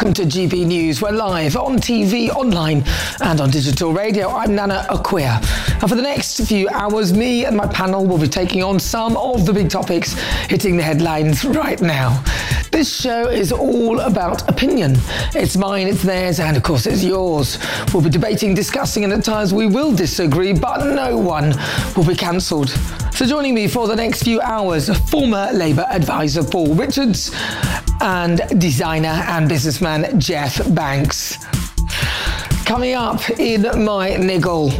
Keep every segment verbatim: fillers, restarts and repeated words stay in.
welcome to G B News. We're live on T V, online and on digital radio. I'm Nana Akua. And for the next few hours, me and my panel will be taking on some of the big topics hitting the headlines right now. This show is all about opinion. It's mine, it's theirs, and of course it's yours. We'll be debating, discussing, and at times we will disagree, but no one will be cancelled. So joining me for the next few hours, former Labour advisor Paul Richards and designer and businessman Jeff Banks. Coming up in my niggle.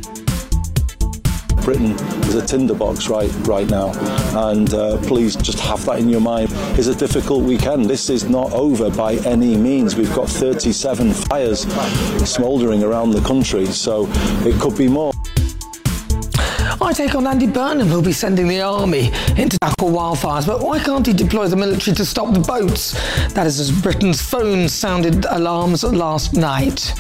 Britain is a tinderbox right right now, and uh, please just have that in your mind. It's a difficult weekend. This is not over by any means. We've got thirty-seven fires smouldering around the country, so it could be more. I take on Andy Burnham, who'll be sending the army in to tackle wildfires, but why can't he deploy the military to stop the boats? That is as Britain's phones sounded alarms last night.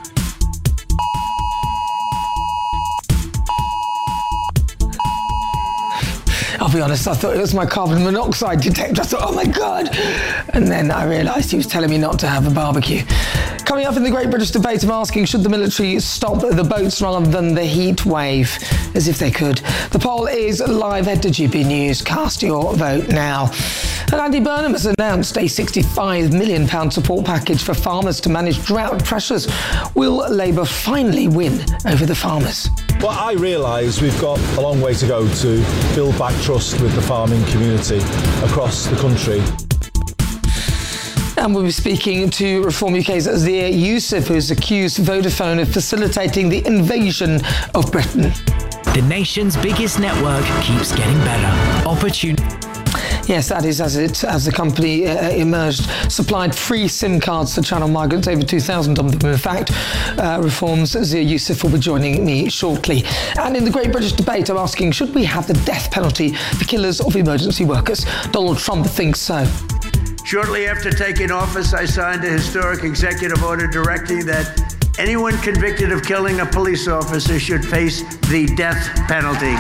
I'll be honest, I thought it was my carbon monoxide detector. I thought, oh my God. And then I realised he was telling me not to have a barbecue. Coming up in the Great British Debate, I'm asking, should the military stop the boats rather than the heat wave? As if they could. The poll is live. Head to G B News. Cast your vote now. And Andy Burnham has announced a sixty-five million pounds support package for farmers to manage drought pressures. Will Labour finally win over the farmers? Well, I realise we've got a long way to go to build back trust with the farming community across the country. And we'll be speaking to Reform U K's Zia Youssef, who's accused Vodafone of facilitating the invasion of Britain. The nation's biggest network keeps getting better. Opportunity. Yes, that is as it as the company uh, emerged, supplied free SIM cards to channel migrants, over two thousand of them. In fact, uh, Reform's Zia Youssef will be joining me shortly. And in the Great British Debate, I'm asking, should we have the death penalty for killers of emergency workers? Donald Trump thinks so. Shortly after taking office, I signed a historic executive order directing that anyone convicted of killing a police officer should face the death penalty.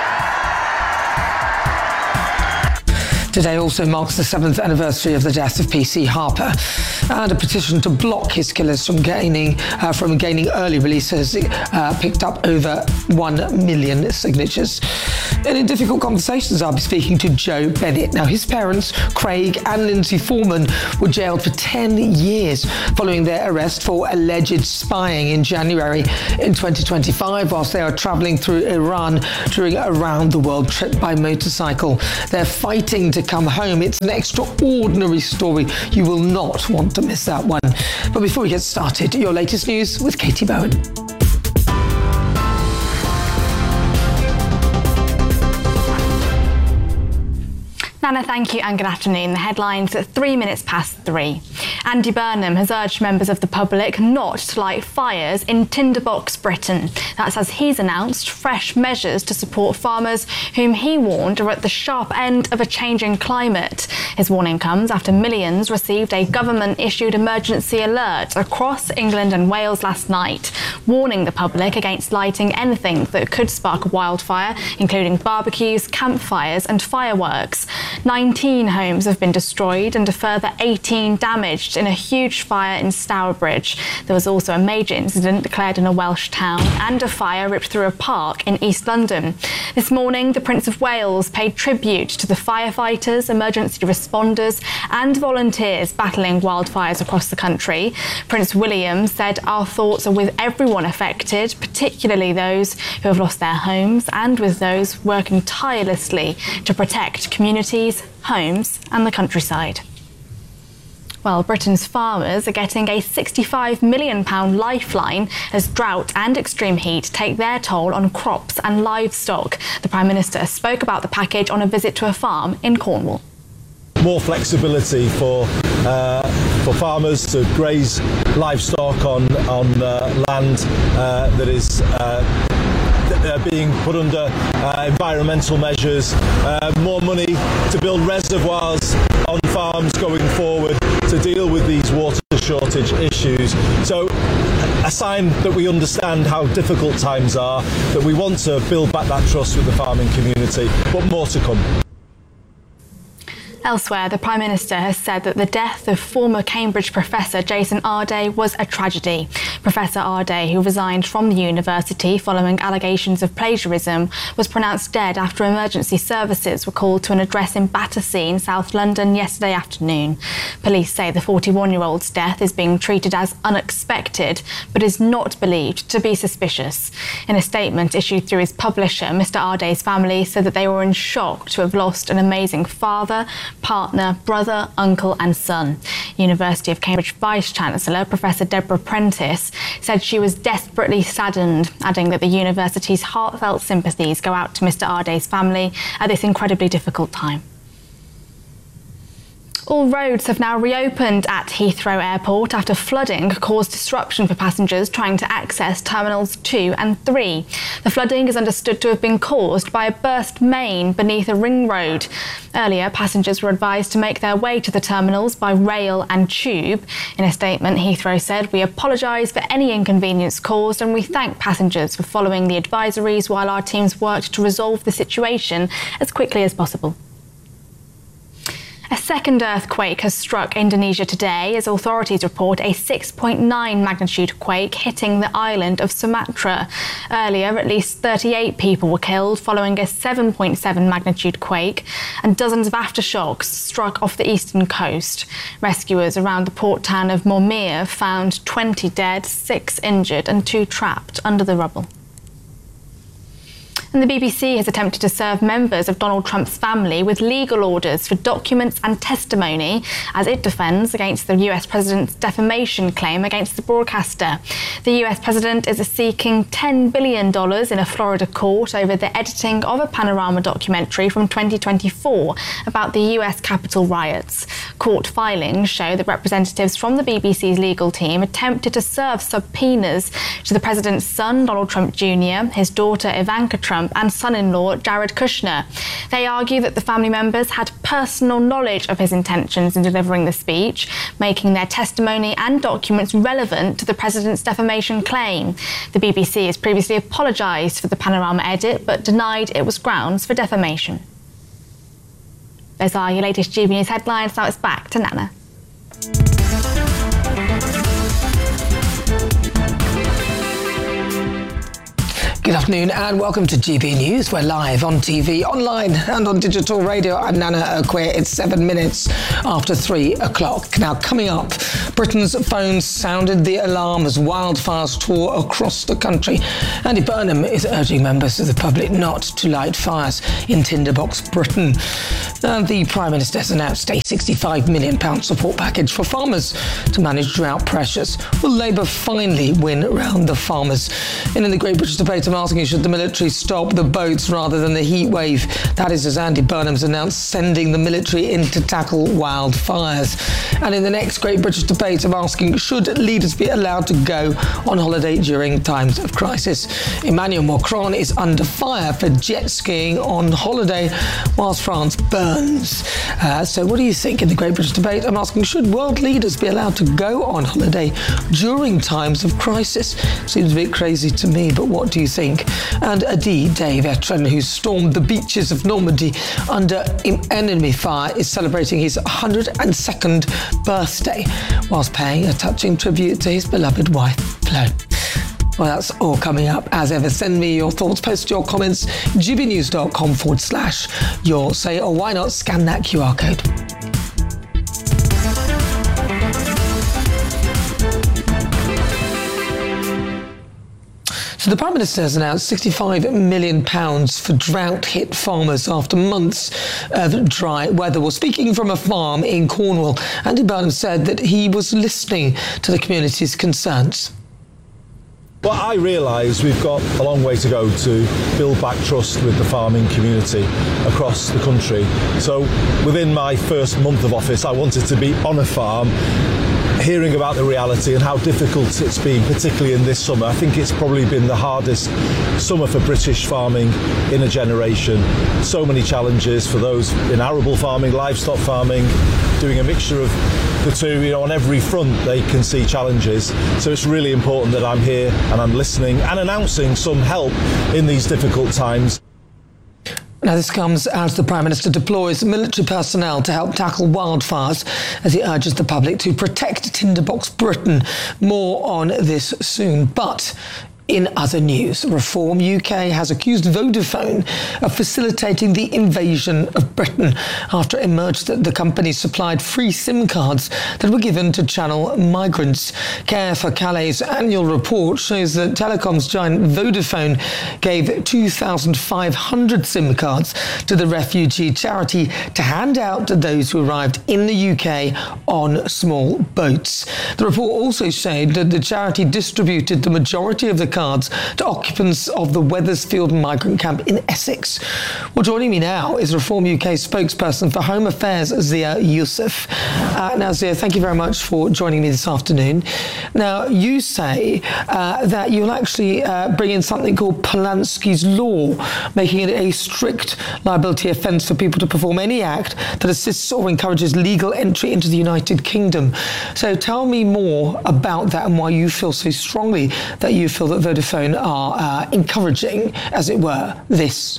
Today also marks the seventh anniversary of the death of P C Harper, and a petition to block his killers from gaining uh, from gaining early release has uh, picked up over one million signatures. And in difficult conversations, I'll be speaking to Joe Bennett. Now, his parents, Craig and Lindsay Foreman, were jailed for ten years following their arrest for alleged spying in January in twenty twenty-five whilst they are travelling through Iran during a round-the-world trip by motorcycle. They're fighting to come home. It's an extraordinary story. You will not want to miss that one. But before we get started, your latest news with Katie Bowen. Nana, thank you and good afternoon. The headlines at three minutes past three. Andy Burnham has urged members of the public not to light fires in Tinderbox Britain. That's as he's announced fresh measures to support farmers whom he warned are at the sharp end of a changing climate. His warning comes after millions received a government-issued emergency alert across England and Wales last night, warning the public against lighting anything that could spark a wildfire, including barbecues, campfires and fireworks. nineteen homes have been destroyed and a further eighteen damaged in a huge fire in Stourbridge. There was also a major incident declared in a Welsh town and a fire ripped through a park in East London. This morning, the Prince of Wales paid tribute to the firefighters, emergency responders and volunteers battling wildfires across the country. Prince William said, "Our thoughts are with everyone affected, particularly those who have lost their homes and with those working tirelessly to protect communities, homes and the countryside." Well, Britain's farmers are getting a sixty-five million pounds lifeline as drought and extreme heat take their toll on crops and livestock. The Prime Minister spoke about the package on a visit to a farm in Cornwall. More flexibility for uh, for farmers to graze livestock on, on uh, land uh, that is uh, Uh, being put under uh, environmental measures, uh, more money to build reservoirs on farms going forward to deal with these water shortage issues. So a sign that we understand how difficult times are, that we want to build back that trust with the farming community, but more to come. Elsewhere, the Prime Minister has said that the death of former Cambridge professor Jason Arday was a tragedy. Professor Arday, who resigned from the university following allegations of plagiarism, was pronounced dead after emergency services were called to an address in Battersea in South London yesterday afternoon. Police say the forty-one-year-old's death is being treated as unexpected, but is not believed to be suspicious. In a statement issued through his publisher, Mister Arday's family said that they were in shock to have lost an amazing father, partner, brother, uncle and son. University of Cambridge Vice-Chancellor Professor Deborah Prentice said she was desperately saddened, adding that the university's heartfelt sympathies go out to Mister Arday's family at this incredibly difficult time. All roads have now reopened at Heathrow Airport after flooding caused disruption for passengers trying to access Terminals two and three. The flooding is understood to have been caused by a burst main beneath a ring road. Earlier, passengers were advised to make their way to the terminals by rail and tube. In a statement, Heathrow said, "We apologise for any inconvenience caused and we thank passengers for following the advisories while our teams worked to resolve the situation as quickly as possible." A second earthquake has struck Indonesia today as authorities report a six point nine magnitude quake hitting the island of Sumatra. Earlier, at least thirty-eight people were killed following a seven point seven magnitude quake, and dozens of aftershocks struck off the eastern coast. Rescuers around the port town of Mormir found twenty dead, six injured and two trapped under the rubble. And the B B C has attempted to serve members of Donald Trump's family with legal orders for documents and testimony as it defends against the U S president's defamation claim against the broadcaster. The U S president is seeking ten billion dollars in a Florida court over the editing of a Panorama documentary from twenty twenty-four about the U S Capitol riots. Court filings show that representatives from the B B C's legal team attempted to serve subpoenas to the president's son, Donald Trump Junior, his daughter Ivanka Trump, and son-in-law Jared Kushner. They argue that the family members had personal knowledge of his intentions in delivering the speech, making their testimony and documents relevant to the president's defamation claim. The B B C has previously apologised for the Panorama edit, but denied it was grounds for defamation. Those are your latest G B News headlines. Now it's back to Nana. Good afternoon and welcome to G B News. We're live on T V, online and on digital radio. I'm Nana Okwir. It's seven minutes after three o'clock. Now, coming up, Britain's phones sounded the alarm as wildfires tore across the country. Andy Burnham is urging members of the public not to light fires in Tinderbox, Britain. And the Prime Minister has announced a sixty-five million pounds support package for farmers to manage drought pressures. Will Labour finally win round the farmers? And in the Great British Debate, I'm asking, should the military stop the boats rather than the heat wave? That is as Andy Burnham's announced sending the military in to tackle wildfires. And in the next Great British Debate, I'm asking, should leaders be allowed to go on holiday during times of crisis? Emmanuel Macron is under fire for jet skiing on holiday whilst France burns. Uh, so what do you think in the Great British Debate? I'm asking, should world leaders be allowed to go on holiday during times of crisis? Seems a bit crazy to me, but what do you think? And a D-Day veteran who stormed the beaches of Normandy under enemy fire is celebrating his one hundred second birthday whilst paying a touching tribute to his beloved wife, Flo. Well, that's all coming up. As ever, send me your thoughts, post your comments, gbnews.com forward slash your say, or why not scan that Q R code. So the Prime Minister has announced sixty-five million pounds for drought-hit farmers after months of dry weather. Well, speaking from a farm in Cornwall, Andy Burnham said that he was listening to the community's concerns. Well, I realise we've got a long way to go to build back trust with the farming community across the country. So within my first month of office, I wanted to be on a farm, hearing about the reality and how difficult it's been, particularly in this summer. I think it's probably been the hardest summer for British farming in a generation. So many challenges for those in arable farming, livestock farming, doing a mixture of the two. You know, on every front they can see challenges. So it's really important that I'm here and I'm listening and announcing some help in these difficult times. Now, this comes as the Prime Minister deploys military personnel to help tackle wildfires as he urges the public to protect Tinderbox Britain. More on this soon. But in other news, Reform U K has accused Vodafone of facilitating the invasion of Britain after it emerged that the company supplied free SIM cards that were given to channel migrants. Care for Calais' annual report shows that telecoms giant Vodafone gave two thousand five hundred SIM cards to the refugee charity to hand out to those who arrived in the U K on small boats. The report also showed that the charity distributed the majority of the cards to occupants of the Wethersfield migrant camp in Essex. Well, joining me now is Reform U K spokesperson for Home Affairs, Zia Youssef. Uh, now, Zia, thank you very much for joining me this afternoon. Now, you say uh, that you'll actually uh, bring in something called Polanski's Law, making it a strict liability offence for people to perform any act that assists or encourages legal entry into the United Kingdom. So tell me more about that and why you feel so strongly that you feel that Vodafone are uh, encouraging, as it were, this.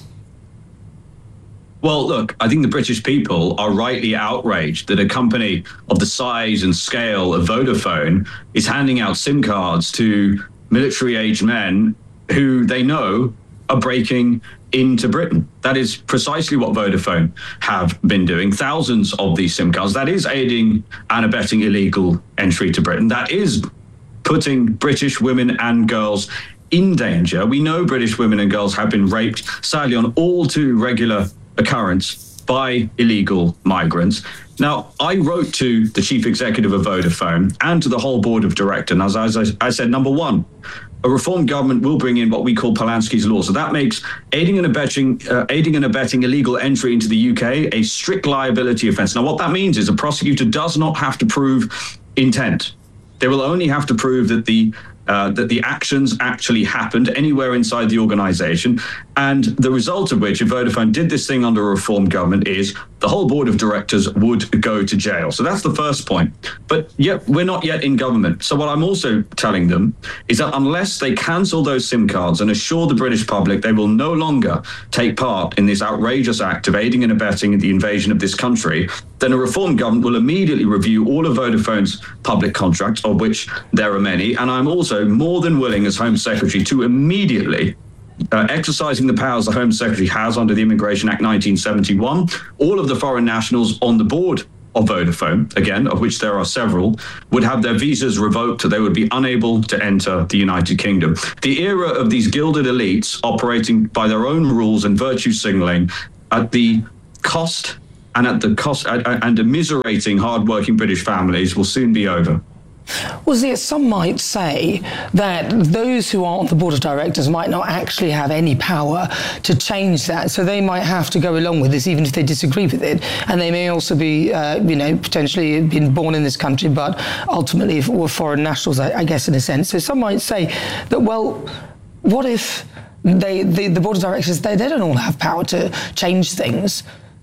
Well, look, I think the British people are rightly outraged that a company of the size and scale of Vodafone is handing out SIM cards to military-aged men who they know are breaking into Britain. That is precisely what Vodafone have been doing. Thousands of these SIM cards. That is aiding and abetting illegal entry to Britain. That is putting British women and girls in danger. We know British women and girls have been raped, sadly, on all too regular occurrence by illegal migrants. Now, I wrote to the chief executive of Vodafone and to the whole board of directors. And as, as I, I said, number one, a reform government will bring in what we call Polanski's Law. So that makes aiding and abetting, uh, aiding and abetting illegal entry into the U K a strict liability offence. Now, what that means is a prosecutor does not have to prove intent. They will only have to prove that the uh, that the actions actually happened anywhere inside the organisation. And the result of which, if Vodafone did this thing under a reform government, is the whole board of directors would go to jail. So that's the first point. But yet we're not yet in government. So what I'm also telling them is that unless they cancel those SIM cards and assure the British public they will no longer take part in this outrageous act of aiding and abetting the invasion of this country, then a reform government will immediately review all of Vodafone's public contracts, of which there are many. And I'm also more than willing as Home Secretary to immediately Uh, exercising the powers the Home Secretary has under the Immigration Act nineteen seventy-one, all of the foreign nationals on the board of Vodafone, again, of which there are several, would have their visas revoked. They would be unable to enter the United Kingdom. The era of these gilded elites operating by their own rules and virtue signalling at the cost and at the cost and immiserating hardworking British families will soon be over. Well, see, some might say that those who are on the board of directors might not actually have any power to change that, so they might have to go along with this even if they disagree with it. And they may also be, uh, you know, potentially been born in this country, but ultimately were foreign nationals, I, I guess, in a sense. So some might say that, well, what if they, the, the board of directors, they, they don't all have power to change things?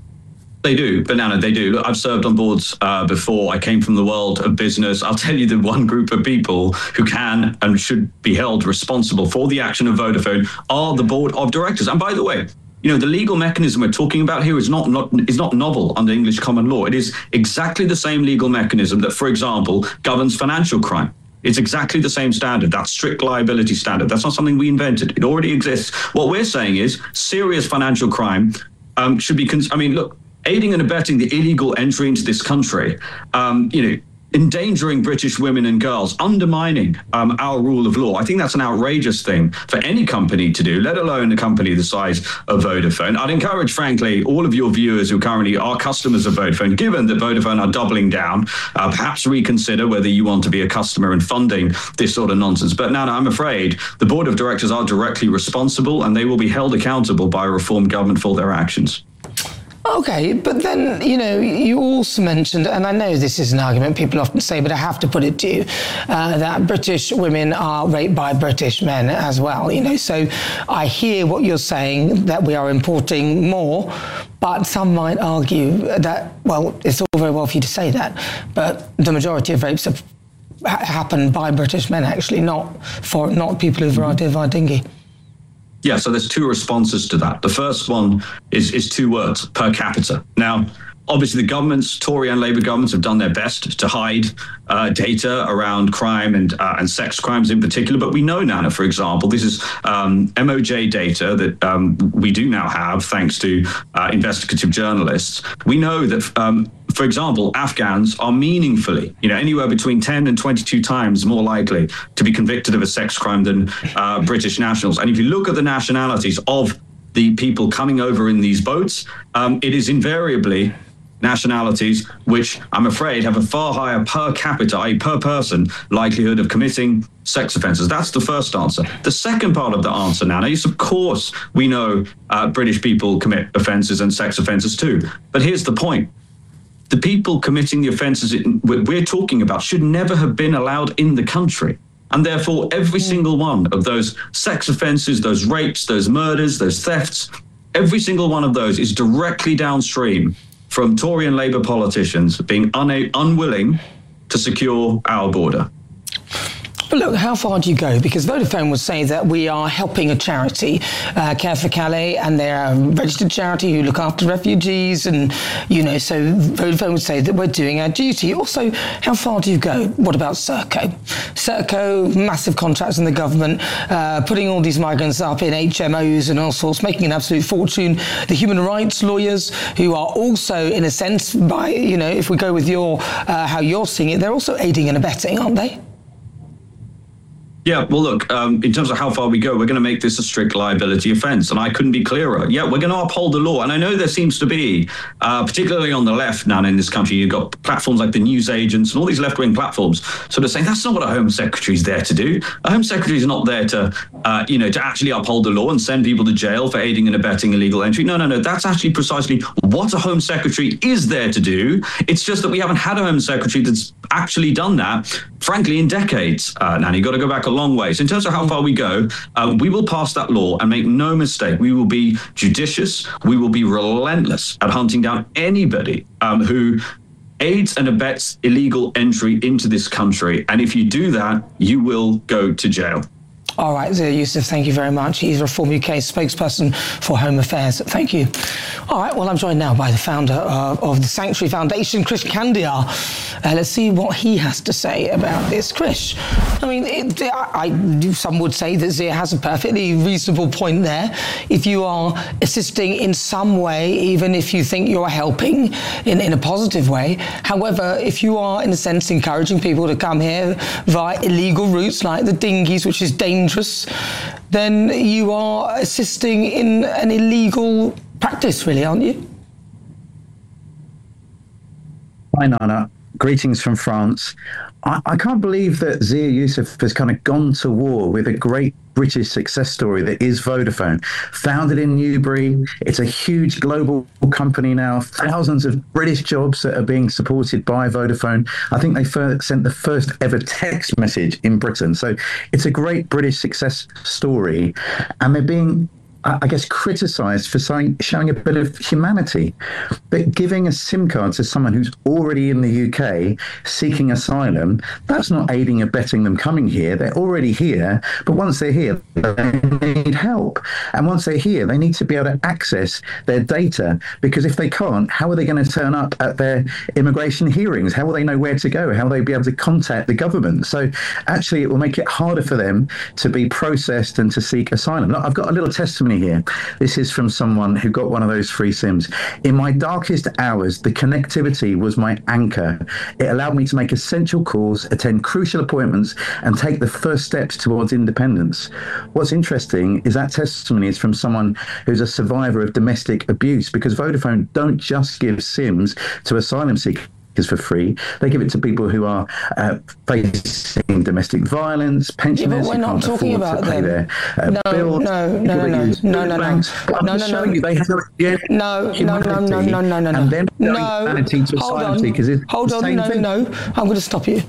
They do, Banana, they do. Look, I've served on boards uh, before. I came from the world of business. I'll tell you the one group of people who can and should be held responsible for the action of Vodafone are the board of directors. And by the way, you know, the legal mechanism we're talking about here is not, not is not novel under English common law. It is exactly the same legal mechanism that, for example, governs financial crime. It's exactly the same standard, that strict liability standard. That's not something we invented. It already exists. What we're saying is serious financial crime um, should be, cons- I mean, look, aiding and abetting the illegal entry into this country, um, you know, endangering British women and girls, undermining um, our rule of law. I think that's an outrageous thing for any company to do, let alone a company the size of Vodafone. I'd encourage, frankly, all of your viewers who currently are customers of Vodafone, given that Vodafone are doubling down, uh, perhaps reconsider whether you want to be a customer and funding this sort of nonsense. But now, I'm afraid the board of directors are directly responsible and they will be held accountable by a reform government for their actions. Okay, but then, you know, you also mentioned, and I know this is an argument people often say, but I have to put it to you, uh, that British women are raped by British men as well, you know. So I hear what you're saying, that we are importing more, but some might argue that, well, it's all very well for you to say that, but the majority of rapes have happened by British men, actually, not for not people who've arrived here via dinghy. Yeah, so there's two responses to that. The first one is is two words: per capita. Now, obviously, the governments, Tory and Labour governments, have done their best to hide uh, data around crime and uh, and sex crimes in particular. But we know, Nana, for example, this is um, M O J data that um, we do now have thanks to uh, investigative journalists. We know that, um, for example, Afghans are meaningfully, you know, anywhere between ten and twenty-two times more likely to be convicted of a sex crime than uh, British nationals. And if you look at the nationalities of the people coming over in these boats, um, it is invariably nationalities which I'm afraid have a far higher per capita, that is per person, likelihood of committing sex offences. That's the first answer. The second part of the answer, Nana, is of course we know uh, British people commit offences and sex offences too. But here's the point. The people committing the offences we're talking about should never have been allowed in the country. And therefore, every single one of those sex offences, those rapes, those murders, those thefts, every single one of those is directly downstream from Tory and Labour politicians being una- unwilling to secure our border. But look, how far do you go? Because Vodafone would say that we are helping a charity, uh, Care for Calais, and they're a registered charity who look after refugees. And, you know, so Vodafone would say that we're doing our duty. Also, how far do you go? What about Serco? Serco, massive contracts in the government, uh, putting all these migrants up in H M Os and all sorts, making an absolute fortune. The human rights lawyers, who are also, in a sense, by, you know, if we go with your, uh, how you're seeing it, they're also aiding and abetting, aren't they? Yeah, well, look, um, in terms of how far we go, we're going to make this a strict liability offence, and I couldn't be clearer. Yeah, we're going to uphold the law. And I know there seems to be, uh, particularly on the left now in this country, you've got platforms like the news agents and all these left-wing platforms sort of saying that's not what a Home Secretary is there to do. A Home Secretary is not there to, uh, you know, to actually uphold the law and send people to jail for aiding and abetting illegal entry. No, no, no, that's actually precisely what a Home Secretary is there to do. It's just that we haven't had a Home Secretary that's actually done that, frankly, in decades. Uh, now, you've got to go back a long way. So in terms of how far we go, uh, we will pass that law, and make no mistake, we will be judicious. We will be relentless at hunting down anybody um, who aids and abets illegal entry into this country. And if you do that, you will go to jail. All right, Zia Youssef, thank you very much. He's Reform U K spokesperson for Home Affairs. Thank you. All right, well, I'm joined now by the founder uh, of the Sanctuary Foundation, Krish Kandiah. Uh, let's see what he has to say about this. Krish, I mean, it, I, I, some would say that Zia has a perfectly reasonable point there. If you are assisting in some way, even if you think you're helping in, in a positive way. However, if you are, in a sense, encouraging people to come here via illegal routes like the dinghies, which is dangerous, then you are assisting in an illegal practice, really, aren't you? Hi, Nana. Greetings from France. I, I can't believe that Zia Youssef has kind of gone to war with a great British success story that is Vodafone. Founded in Newbury, it's a huge global company now, thousands of British jobs that are being supported by Vodafone. I think they first sent the first ever text message in Britain. So it's a great British success story, and they're being, I guess, criticised for showing a bit of humanity. But giving a SIM card to someone who's already in the U K seeking asylum, that's not aiding and abetting them coming here. They're already here, but once they're here, they need help. And once they're here, they need to be able to access their data, because if they can't, how are they going to turn up at their immigration hearings? How will they know where to go? How will they be able to contact the government? So actually, it will make it harder for them to be processed and to seek asylum. Look, I've got a little testimony here. This is from someone who got one of those free SIMs. In my darkest hours, the connectivity was my anchor. It allowed me to make essential calls, attend crucial appointments, and take the first steps towards independence. What's interesting is that testimony is from someone who's a survivor of domestic abuse, because Vodafone don't just give SIMs to asylum seekers for free. They give it to people who are uh, facing domestic violence, pensioners yeah, but we're who not can't talking afford about to pay them. their uh, no, bills. No, no, no, no, no, no, no, no, no, no, no, you, they have yeah, no, no, no, no, no, no, no, and then no, humanity to hold asylum on, seekers is hold the on, same no, thing. no, I'm going to stop you.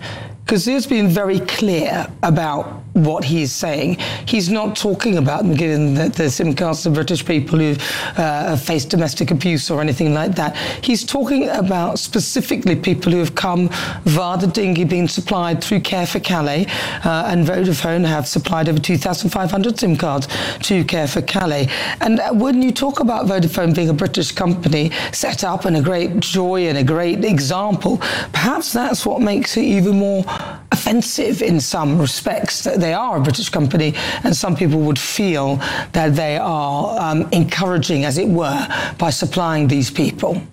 because he's been very clear about what he is saying. He's not talking about them giving the, the SIM cards to British people who uh, have faced domestic abuse or anything like that. He's talking about specifically people who have come via the dinghy being supplied through Care for Calais, uh, and Vodafone have supplied over two thousand five hundred SIM cards to Care for Calais. And when you talk about Vodafone being a British company set up and a great joy and a great example, perhaps that's what makes it even more offensive in some respects, that they are a British company and some people would feel that they are um, encouraging, as it were, by supplying these people.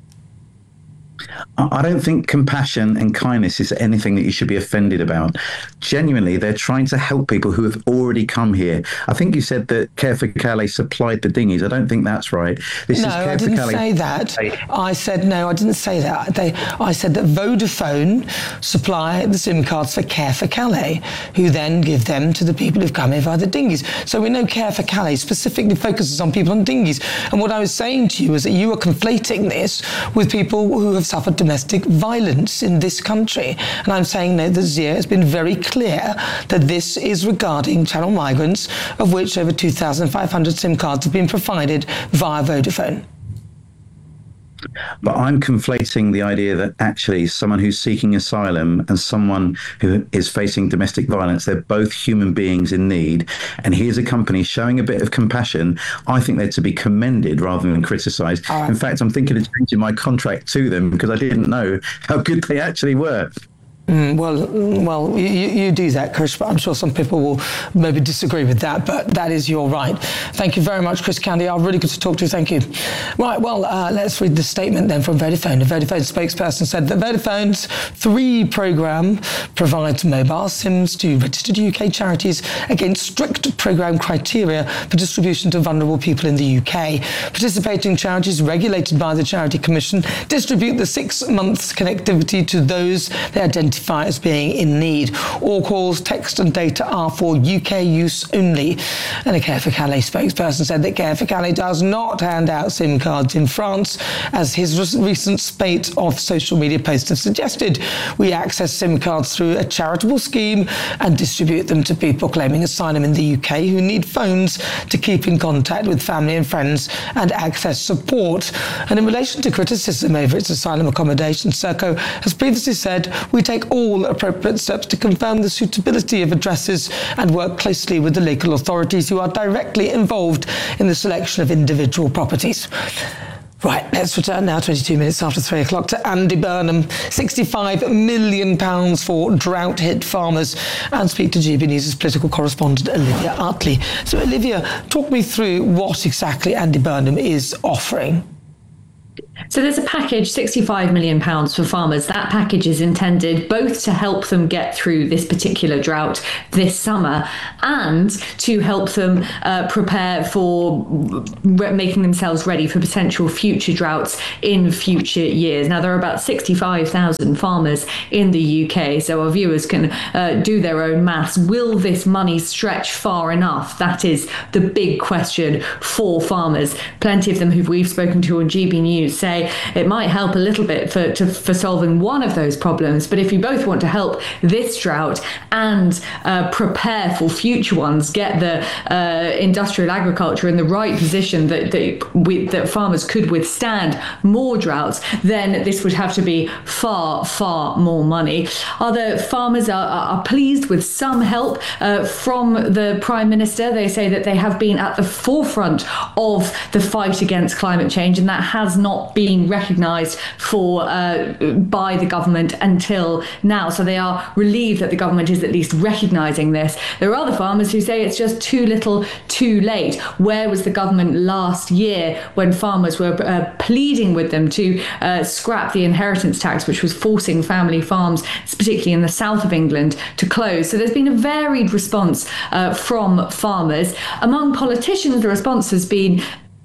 I don't think compassion and kindness is anything that you should be offended about. Genuinely, they're trying to help people who have already come here. I think you said that Care for Calais supplied the dinghies. I don't think that's right. This no, is Care I didn't for Calais. say that. I said, no, I didn't say that. They, I said that Vodafone supply the SIM cards for Care for Calais, who then give them to the people who've come here via the dinghies. So we know Care for Calais specifically focuses on people on dinghies. And what I was saying to you is that you are conflating this with people who have suffered domestic violence in this country. And I'm saying no, that Zia has been very clear that this is regarding channel migrants, of which over two thousand five hundred SIM cards have been provided via Vodafone. But I'm conflating the idea that actually someone who's seeking asylum and someone who is facing domestic violence, they're both human beings in need. And here's a company showing a bit of compassion. I think they're to be commended rather than criticised. Right. In fact, I'm thinking of changing my contract to them because I didn't know how good they actually were. Mm, well, well, you, you do that, Chris, but I'm sure some people will maybe disagree with that, but that is your right. Thank you very much, Chris Candy. I'm really good to talk to you. Thank you. Right, well, uh, let's read the statement then from Vodafone. The Vodafone spokesperson said that Vodafone's three programme provides mobile SIMs to registered U K charities against strict programme criteria for distribution to vulnerable people in the U K. Participating charities regulated by the Charity Commission distribute the six months connectivity to those they identify as being in need. All calls, text and data are for U K use only. And a Care for Calais spokesperson said that Care for Calais does not hand out SIM cards in France, as his recent spate of social media posts have suggested. We access SIM cards through a charitable scheme and distribute them to people claiming asylum in the U K who need phones to keep in contact with family and friends and access support. And in relation to criticism over its asylum accommodation, Serco has previously said, we take all appropriate steps to confirm the suitability of addresses and work closely with the local authorities who are directly involved in the selection of individual properties. Right, let's return now, twenty-two minutes after three o'clock, to Andy Burnham. sixty-five million pounds for drought-hit farmers, and speak to G B News' political correspondent Olivia Utley. So, Olivia, talk me through what exactly Andy Burnham is offering. So there's a package, sixty-five million pounds for farmers. That package is intended both to help them get through this particular drought this summer and to help them uh, prepare for re- making themselves ready for potential future droughts in future years. Now, there are about sixty-five thousand farmers in the U K, so our viewers can uh, do their own maths. Will this money stretch far enough? That is the big question for farmers. Plenty of them who we've spoken to on G B News say it might help a little bit for to, for solving one of those problems, but if you both want to help this drought and uh, prepare for future ones, get the uh, industrial agriculture in the right position that that, we, that farmers could withstand more droughts, then this would have to be far, far more money. Other farmers are, are pleased with some help uh, from the Prime Minister. They say that they have been at the forefront of the fight against climate change, and that has not been been recognised for uh, by the government until now. So they are relieved that the government is at least recognising this. There are other farmers who say it's just too little, too late. Where was the government last year when farmers were uh, pleading with them to uh, scrap the inheritance tax, which was forcing family farms, particularly in the south of England, to close? So there's been a varied response uh, from farmers. Among politicians, the response has been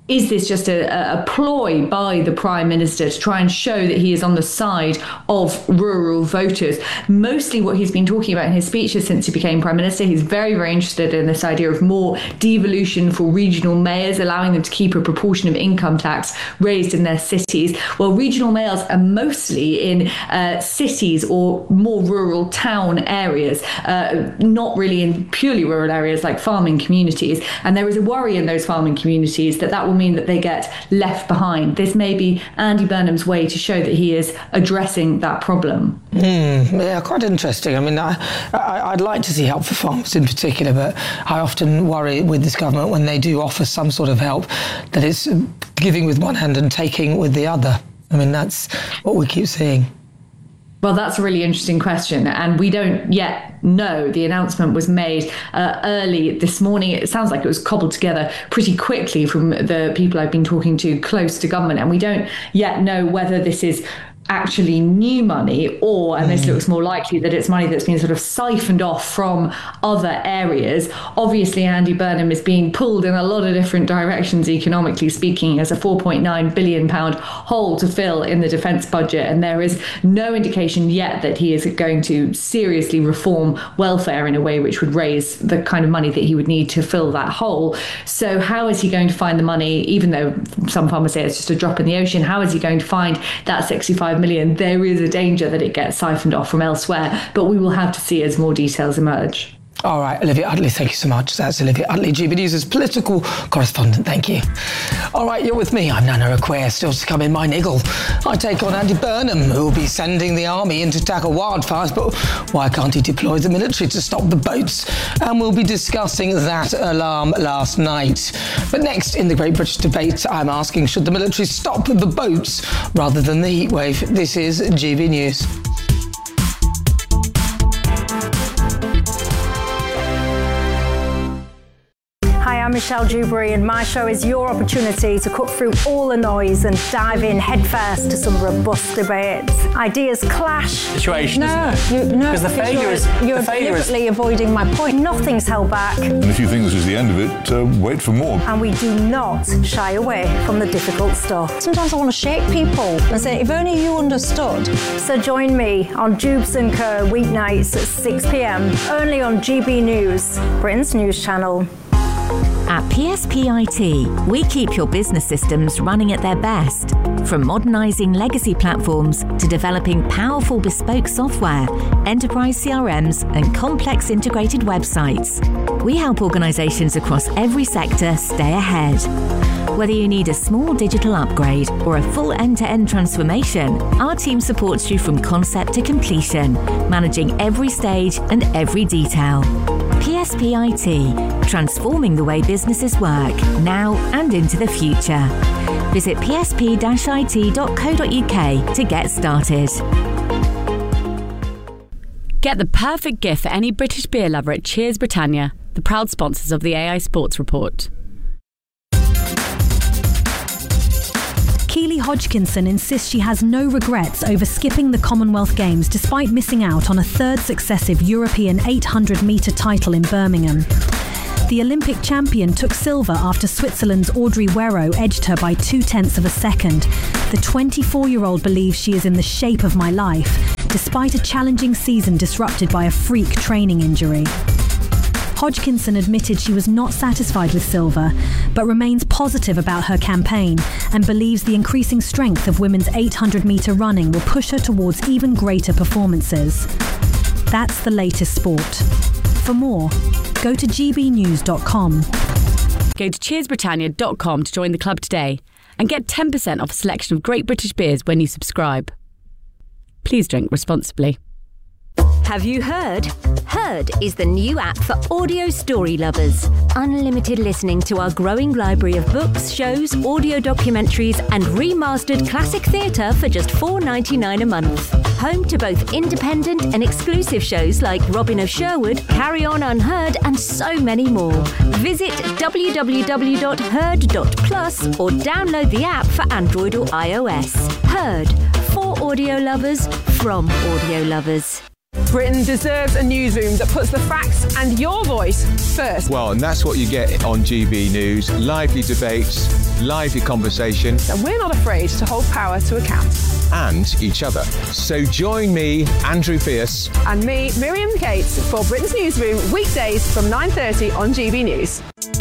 is this just a, a ploy by the Prime Minister to try and show that he is on the side of rural voters? Mostly what he's been talking about in his speeches since he became Prime Minister, he's very, very interested in this idea of more devolution for regional mayors, allowing them to keep a proportion of income tax raised in their cities. Well, regional mayors are mostly in uh, cities or more rural town areas, uh, not really in purely rural areas like farming communities. And there is a worry in those farming communities that that will mean that they get left behind. This may be Andy Burnham's way to show that he is addressing that problem. Mm, yeah, quite interesting. I mean, I, I, I'd like to see help for farmers in particular, but I often worry with this government when they do offer some sort of help that it's giving with one hand and taking with the other. I mean, that's what we keep seeing. Well, that's a really interesting question, and we don't yet know. The announcement was made uh, early this morning. It sounds like it was cobbled together pretty quickly from the people I've been talking to close to government, and we don't yet know whether this is actually new money or, and this mm. looks more likely that it's money that's been sort of siphoned off from other areas. Obviously, Andy Burnham is being pulled in a lot of different directions, economically speaking, as a four point nine billion pound hole to fill in the defence budget, and there is no indication yet that he is going to seriously reform welfare in a way which would raise the kind of money that he would need to fill that hole. So how is he going to find the money, even though some farmers say it's just a drop in the ocean? How is he going to find that sixty-five million? There is a danger that it gets siphoned off from elsewhere, but we will have to see as more details emerge. All right, Olivia Utley, thank you so much. That's Olivia Utley, G B News' political correspondent. Thank you. All right, you're with me. I'm Nana Aquare, still to come in my niggle. I take on Andy Burnham, who will be sending the army in to tackle wildfires, but why can't he deploy the military to stop the boats? And we'll be discussing that alarm last night. But next, in the Great British Debate, I'm asking, should the military stop the boats rather than the heatwave? This is G B News. Hi, I'm Michelle Dewberry, and my show is your opportunity to cut through all the noise and dive in headfirst to some robust debates. Ideas clash. Situation, no, isn't it? You, no, because the failure you're, is you're the failure deliberately is... avoiding my point. Nothing's held back. And if you think this is the end of it, uh, wait for more. And we do not shy away from the difficult stuff. Sometimes I want to shake people and say, if only you understood. So join me on Jubes and Co weeknights at six p.m. only on G B News, Britain's news channel. At P S P I T, we keep your business systems running at their best. From modernising legacy platforms to developing powerful bespoke software, enterprise C R Ms and complex integrated websites, we help organisations across every sector stay ahead. Whether you need a small digital upgrade or a full end-to-end transformation, our team supports you from concept to completion, managing every stage and every detail. P S P I T, transforming the way businesses work, now and into the future. Visit p s p dash i t dot co dot u k to get started. Get the perfect gift for any British beer lover at Cheers Britannia, the proud sponsors of the A I Sports Report. Keely Hodgkinson insists she has no regrets over skipping the Commonwealth Games despite missing out on a third successive European eight hundred metre title in Birmingham. The Olympic champion took silver after Switzerland's Audrey Werro edged her by two-tenths of a second. The twenty-four-year-old believes she is in the shape of my life, despite a challenging season disrupted by a freak training injury. Hodgkinson admitted she was not satisfied with silver, but remains positive about her campaign and believes the increasing strength of women's eight hundred metre running will push her towards even greater performances. That's the latest sport. For more, go to g b news dot com. Go to cheers britannia dot com to join the club today and get ten percent off a selection of great British beers when you subscribe. Please drink responsibly. Have you heard? Heard is the new app for audio story lovers. Unlimited listening to our growing library of books, shows, audio documentaries and remastered classic theatre for just four dollars ninety-nine a month. Home to both independent and exclusive shows like Robin of Sherwood, Carry On Unheard and so many more. Visit w w w dot heard dot plus or download the app for Android or iOS. Heard, for audio lovers, from audio lovers. Britain deserves a newsroom that puts the facts and your voice first. Well, and that's what you get on G B News. Lively debates, lively conversation. And we're not afraid to hold power to account. And each other. So join me, Andrew Pierce. And me, Miriam Cates, for Britain's Newsroom, weekdays from nine thirty on G B News.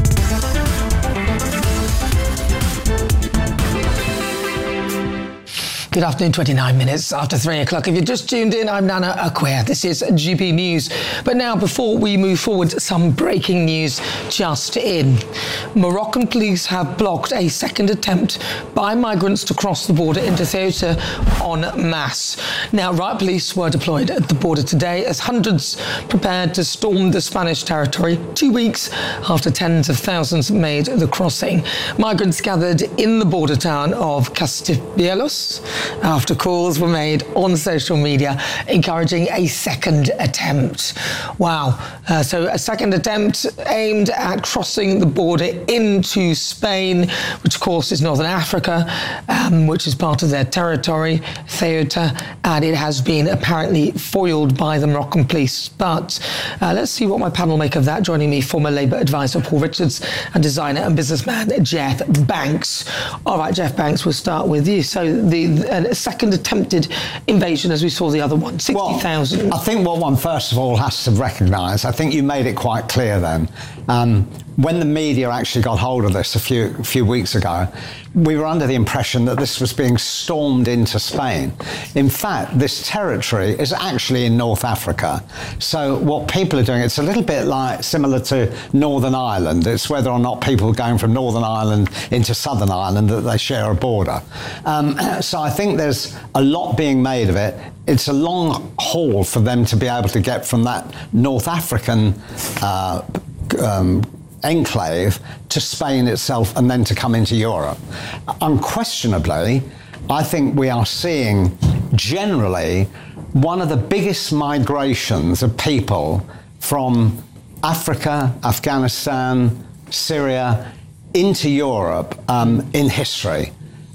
Good afternoon, twenty-nine minutes after three o'clock. If you're just tuned in, I'm Nana Acquia. This is G B News. But now, before we move forward, some breaking news just in. Moroccan police have blocked a second attempt by migrants to cross the border into Ceuta en masse. Now, riot police were deployed at the border today as hundreds prepared to storm the Spanish territory two weeks after tens of thousands made the crossing. Migrants gathered in the border town of Castivelos after calls were made on social media encouraging a second attempt. Wow. Uh, so a second attempt aimed at crossing the border into Spain, which of course is Northern Africa, um, which is part of their territory, Ceuta, and it has been apparently foiled by the Moroccan police. But uh, let's see what my panel make of that. Joining me, former Labour advisor Paul Richards and designer and businessman Jeff Banks. All right, Jeff Banks, we'll start with you. So the a second attempted invasion, as we saw the other one, sixty thousand. Well, I think what one first of all has to recognise, I think you made it quite clear then, um, when the media actually got hold of this a few few weeks ago, we were under the impression that this was being stormed into Spain. In fact, this territory is actually in North Africa. So what people are doing, it's a little bit like similar to Northern Ireland. It's whether or not people are going from Northern Ireland into Southern Ireland that they share a border. Um, so I think there's a lot being made of it. It's a long haul for them to be able to get from that North African uh, um, enclave to Spain itself and then to come into Europe. Unquestionably, I think we are seeing generally one of the biggest migrations of people from Africa, Afghanistan, Syria into Europe um, in history.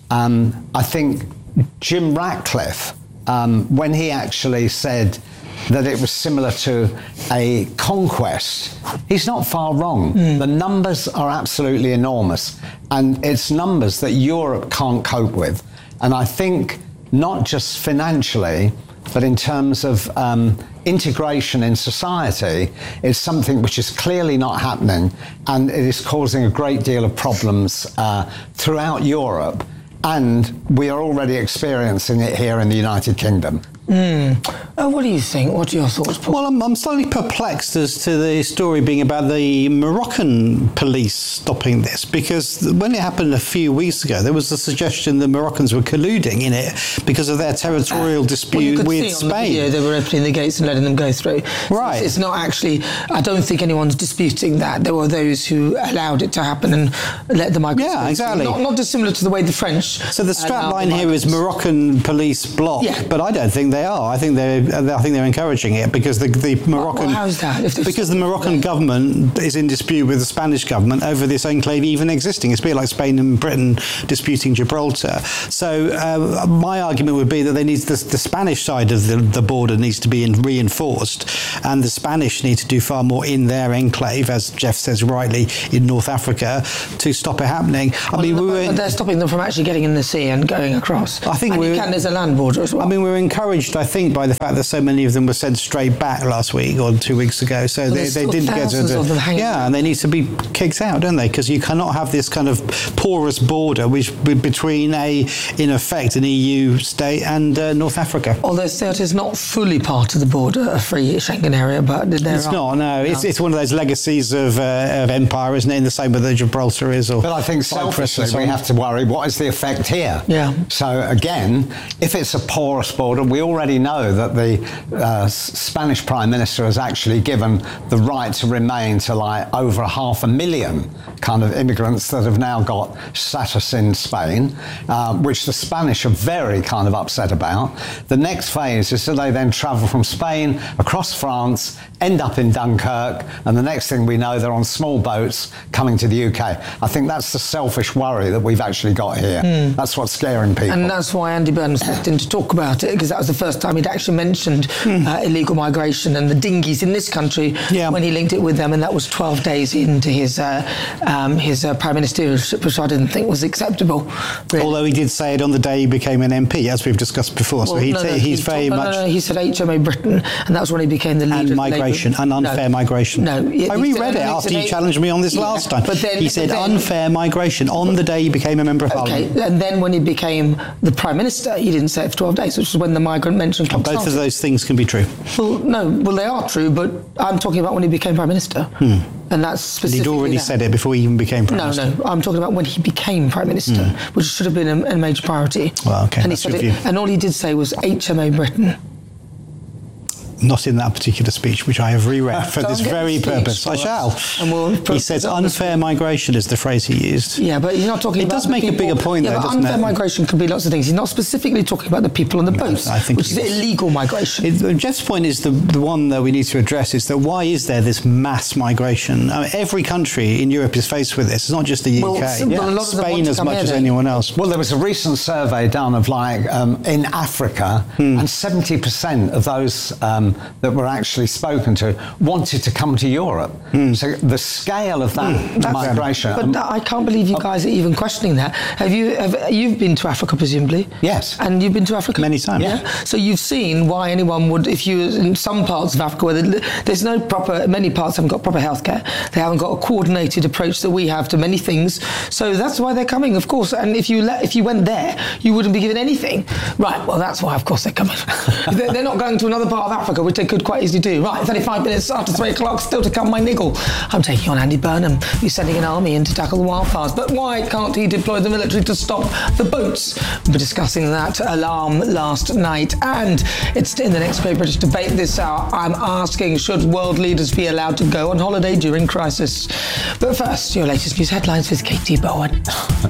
Um, I think Jim Ratcliffe, um, when he actually said that it was similar to a conquest, he's not far wrong. Mm. The numbers are absolutely enormous, and it's numbers that Europe can't cope with. And I think not just financially, but in terms of um, integration in society, it's something which is clearly not happening, and it is causing a great deal of problems uh, throughout Europe, and we are already experiencing it here in the United Kingdom. Mm. Uh, what do you think? What are your thoughts, Paul? Well, I'm, I'm slightly perplexed as to the story being about the Moroccan police stopping this, because when it happened a few weeks ago, there was a suggestion the Moroccans were colluding in it because of their territorial uh, dispute well, with see Spain. On the video, they were opening the gates and letting them go through. Right. So it's not actually, I don't think anyone's disputing that. There were those who allowed it to happen and let the migrants. Yeah, exactly. Not, not dissimilar to the way the French. So the strap line here is Moroccan police block, yeah. but I don't think they are. I think they're. I think they're encouraging it because the, the Moroccan. Well, how is that? If because the Moroccan that. government is in dispute with the Spanish government over this enclave even existing. It's a bit like Spain and Britain disputing Gibraltar. So uh, my argument would be that they need the, the Spanish side of the, the border needs to be in, reinforced, and the Spanish need to do far more in their enclave, as Jeff says rightly, in North Africa, to stop it happening. I well, mean, we were, but they're stopping them from actually getting in the sea and going across. I think and we you can, there's a land border as well. I mean, we're encouraged, I think, by the fact that so many of them were sent straight back last week or two weeks ago. So well, they, they didn't get to the, yeah, and they need to be kicked out, don't they? Because you cannot have this kind of porous border which between a, in effect, an E U state and uh, North Africa. Although Ceuta is not fully part of the border, a free Schengen area, but there it's are, not. No, no, it's it's one of those legacies of, uh, of empire, isn't it? In the same way that Gibraltar is. Or but I think selfishly we have to worry. What is the effect here? Yeah. So again, if it's a porous border, we already know that the uh, Spanish Prime Minister has actually given the right to remain to like over half a million kind of immigrants that have now got status in Spain, uh, which the Spanish are very kind of upset about. The next phase is that they then travel from Spain across France, end up in Dunkirk, and the next thing we know, they're on small boats coming to the U K. I think that's the selfish worry that we've actually got here. Mm. That's what's scaring people. And that's why Andy Burnham stepped in to talk about it, because that was the first time he'd actually mentioned mm. uh, illegal migration and the dinghies in this country yeah. when he linked it with them, and that was twelve days into his uh, um, his uh, prime ministership, which I didn't think was acceptable. Really. Although he did say it on the day he became an M P, as we've discussed before. So well, he no, no, he's he very talked, much. No, no, no, he said H M O Britain, and that's when he became the leader. And migration, and unfair no. migration. No, I reread it after you challenged me on this yeah, last time. But then, he said then, unfair migration on the day he became a member of Parliament. Okay, and then when he became the Prime Minister, he didn't say it for twelve days, which is when the migrant mention clock Both started. of those things can be true. Well, no, well they are true, but I'm talking about when he became Prime Minister. Hmm. And that's specifically and he'd already that. said it before he even became Prime no, Minister. No, no, I'm talking about when he became Prime Minister, mm. which should have been a, a major priority. Well, okay, and that's he said your it, view. And all he did say was H M O Britain. Not in that particular speech, which I have reread for this very speech, purpose. I shall. And we'll he says unfair migration is the phrase he used. Yeah, but he's not talking it about... It does the make people. a bigger point, yeah, though, but doesn't unfair it? migration could be lots of things. He's not specifically talking about the people on the no, boats, I think which is was. illegal migration. It, Jeff's point is the, the one that we need to address is that why is there this mass migration? I mean, every country in Europe is faced with this. It's not just the U K. Well, yeah. a lot Spain as much as anyone else. Well, there was a recent survey done of like um, in Africa, hmm. and seventy percent of those um, that were actually spoken to wanted to come to Europe. Mm. So the scale of that mm, migration. But um, I can't believe you guys are even questioning that. Have you? Have, you've been to Africa, presumably. Yes. And you've been to Africa many times. Yeah. So you've seen why anyone would, if you in some parts of Africa where there's no proper, many parts haven't got proper healthcare. They haven't got a coordinated approach that we have to many things. So that's why they're coming, of course. And if you let, if you went there, you wouldn't be given anything. Right. Well, that's why, of course, they're coming. they're, they're not going to another part of Africa, which they could quite easily do. Right. thirty-five minutes after three o'clock, still to come, my niggle. I'm taking on Andy Burnham, who's sending an army in to tackle the wildfires. But why can't he deploy the military to stop the boats? We were discussing that alarm last night. And it's in the next Great British Debate this hour. I'm asking, should world leaders be allowed to go on holiday during crisis? But first, your latest news headlines with Katie Bowen.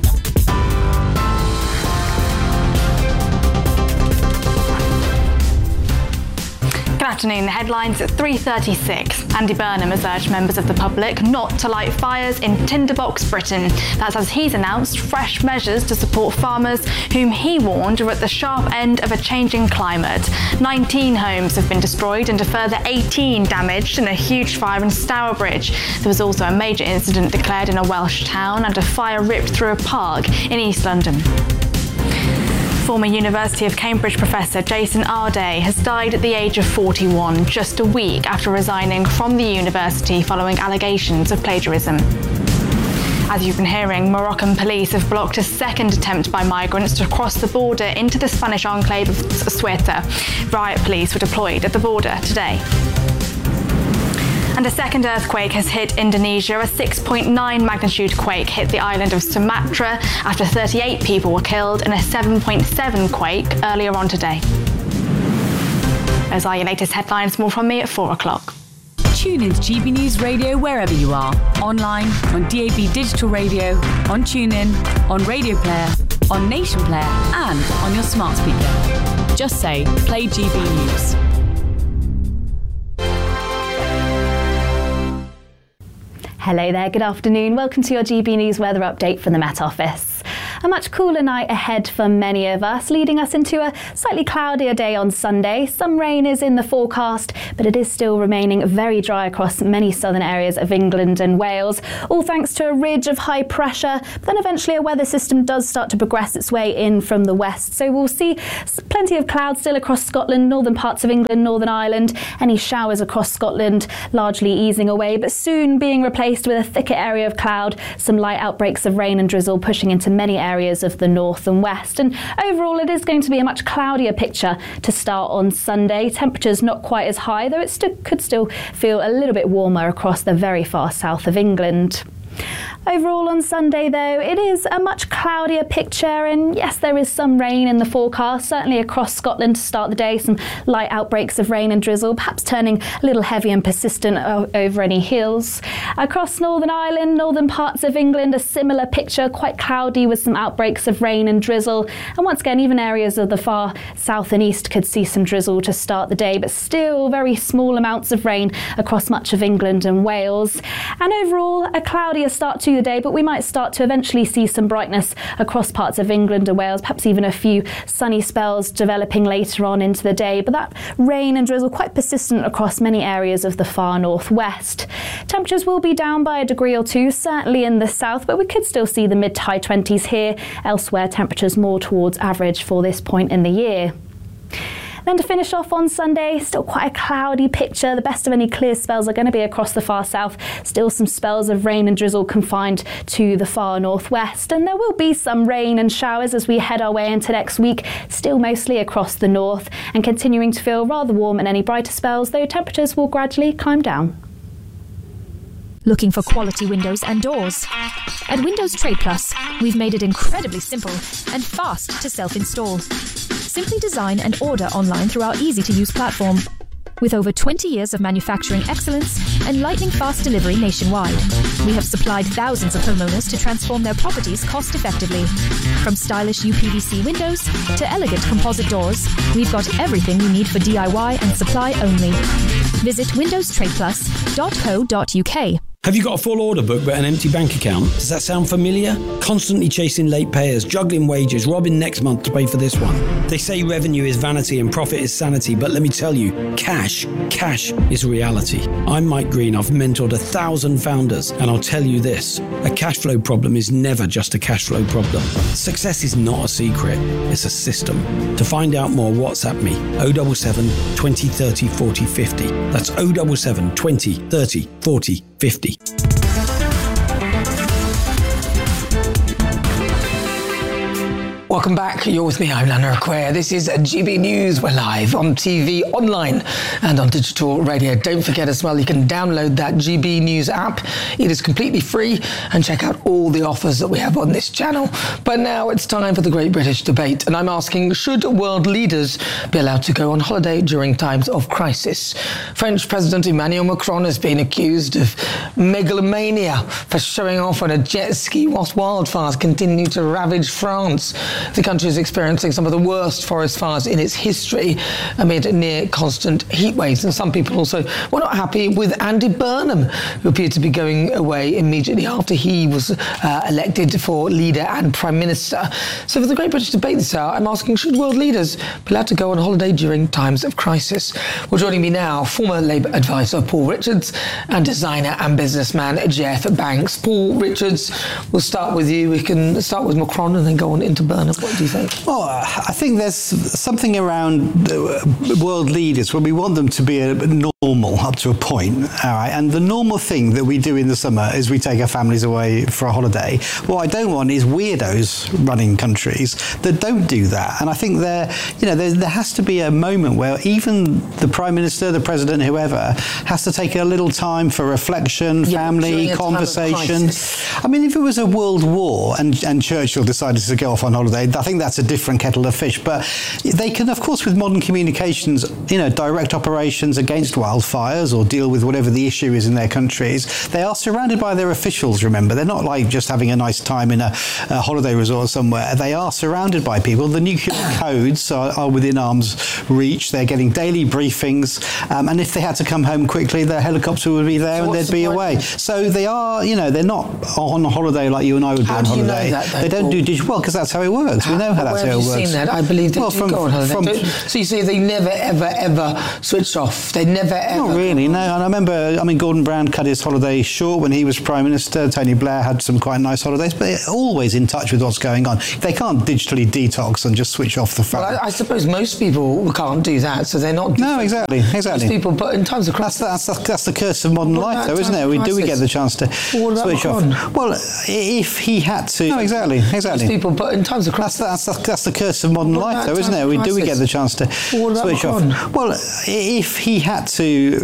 Good afternoon. The headlines at three thirty-six. Andy Burnham has urged members of the public not to light fires in Tinderbox, Britain. That's as he's announced fresh measures to support farmers whom he warned are at the sharp end of a changing climate. nineteen homes have been destroyed and a further eighteen damaged in a huge fire in Stourbridge. There was also a major incident declared in a Welsh town and a fire ripped through a park in East London. Former University of Cambridge professor Jason Arday has died at the age of forty-one, just a week after resigning from the university following allegations of plagiarism. As you've been hearing, Moroccan police have blocked a second attempt by migrants to cross the border into the Spanish enclave of Ceuta. Riot police were deployed at the border today. And a second earthquake has hit Indonesia. A six point nine magnitude quake hit the island of Sumatra after thirty-eight people were killed in a seven point seven quake earlier on today. Those are your latest headlines. More from me at four o'clock. Tune into G B News Radio wherever you are. Online, on D A B Digital Radio, on TuneIn, on Radio Player, on Nation Player, and on your smart speaker. Just say, play G B News. Hello there, good afternoon. Welcome to your G B News weather update from the Met Office. A much cooler night ahead for many of us, leading us into a slightly cloudier day on Sunday. Some rain is in the forecast, but it is still remaining very dry across many southern areas of England and Wales, all thanks to a ridge of high pressure. But then eventually a weather system does start to progress its way in from the west. So we'll see plenty of clouds still across Scotland, northern parts of England, Northern Ireland. Any showers across Scotland largely easing away, but soon being replaced with a thicker area of cloud, some light outbreaks of rain and drizzle pushing into many areas areas of the north and west. And overall, it is going to be a much cloudier picture to start on Sunday. Temperatures not quite as high, though it still could still feel a little bit warmer across the very far south of England. Overall on Sunday, though, it is a much cloudier picture, and yes, there is some rain in the forecast, certainly across Scotland to start the day, some light outbreaks of rain and drizzle, perhaps turning a little heavy and persistent over any hills. Across Northern Ireland, northern parts of England, a similar picture, quite cloudy with some outbreaks of rain and drizzle, and once again, even areas of the far south and east could see some drizzle to start the day, but still very small amounts of rain across much of England and Wales. And overall, a cloudier start to the day, but we might start to eventually see some brightness across parts of England and Wales, perhaps even a few sunny spells developing later on into the day, but that rain and drizzle quite persistent across many areas of the far northwest. Temperatures will be down by a degree or two, certainly in the south, but we could still see the mid to high twenties here. Elsewhere, temperatures more towards average for this point in the year. Then to finish off on Sunday, still quite a cloudy picture. The best of any clear spells are going to be across the far south. Still some spells of rain and drizzle confined to the far northwest. And there will be some rain and showers as we head our way into next week, still mostly across the north and continuing to feel rather warm and any brighter spells, though temperatures will gradually climb down. Looking for quality windows and doors? At Windows Trade Plus, we've made it incredibly simple and fast to self-install. Simply design and order online through our easy-to-use platform. With over twenty years of manufacturing excellence and lightning-fast delivery nationwide, we have supplied thousands of homeowners to transform their properties cost-effectively. From stylish U P V C windows to elegant composite doors, we've got everything you need for D I Y and supply only. Visit windows trade plus dot co dot U K. Have you got a full order book but an empty bank account? Does that sound familiar? Constantly chasing late payers, juggling wages, robbing next month to pay for this one. They say revenue is vanity and profit is sanity, but let me tell you, cash, cash is reality. I'm Mike Green. I've mentored a thousand founders, and I'll tell you this, a cash flow problem is never just a cash flow problem. Success is not a secret, it's a system. To find out more, WhatsApp me, oh seven seven, twenty, thirty, forty, fifty. That's oh seven seven, twenty, thirty, forty, fifty. Welcome back. You're with me. I'm Lana Acquare. This is G B News. We're live on T V, online and on digital radio. Don't forget as well, you can download that G B News app. It is completely free, and check out all the offers that we have on this channel. But now it's time for the Great British Debate, and I'm asking, should world leaders be allowed to go on holiday during times of crisis? French President Emmanuel Macron has been accused of megalomania for showing off on a jet ski whilst wildfires continue to ravage France. The country is experiencing some of the worst forest fires in its history amid near constant heat waves. And some people also were not happy with Andy Burnham, who appeared to be going away immediately after he was uh, elected for leader and prime minister. So for the Great British Debate this hour, I'm asking, should world leaders be allowed to go on holiday during times of crisis? Well, joining me now, former Labour advisor Paul Richards and designer and businessman Jeff Banks. Paul Richards, we'll start with you. We can start with Macron and then go on into Burnham. What do you think? Well, I think there's something around world leaders where we want them to be a normal up to a point, all right? And the normal thing that we do in the summer is we take our families away for a holiday. What I don't want is weirdos running countries that don't do that. And I think there, you know, there, there has to be a moment where even the Prime Minister, the President, whoever, has to take a little time for reflection, yeah, family, conversation. I mean, if it was a world war and, and Churchill decided to go off on holiday, I think that's a different kettle of fish. But they can, of course, with modern communications, you know, direct operations against wildfires or deal with whatever the issue is in their countries. They are surrounded by their officials, remember. They're not like just having a nice time in a, a holiday resort somewhere. They are surrounded by people. The nuclear codes are, are within arm's reach. They're getting daily briefings. Um, and if they had to come home quickly, their helicopter would be there so and they'd be the away. So they are, you know, they're not on holiday like you and I would be on holiday. How do you know that, though, they don't Paul? do digital, well, because that's how it works. How, we know how that's how it works. Where have you seen that? I believe they well, do from, go on holiday. From, so you say they never, ever, ever switch off. They never, ever... Not really, no. And I remember, I mean, Gordon Brown cut his holiday short when he was Prime Minister. Tony Blair had some quite nice holidays, but they're always in touch with what's going on. They can't digitally detox and just switch off the phone. Well, I, I suppose most people can't do that, so they're not... No, exactly, exactly. Most people, but in times of crisis... That's, that's, that's the curse of modern life, though, isn't it? We do we get the chance to well, switch Macron? off. Well, if he had to... No, exactly, exactly. Most people, but in times of crisis... That's, that's, that's the curse of modern life, though, isn't it? We do we get the chance to well, switch Macron? off. Well, if he had to